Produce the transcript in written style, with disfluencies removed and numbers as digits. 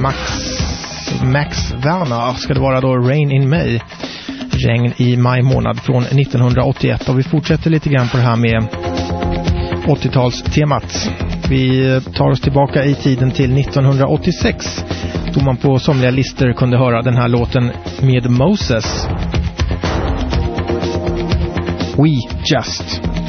Max Werner ska det vara då, Rain in May. Regn i maj månad från 1981. Och vi fortsätter lite grann på det här med 80-talstemat. Vi tar oss tillbaka i tiden till 1986 då man på somliga listor kunde höra den här låten med Moses. We Just.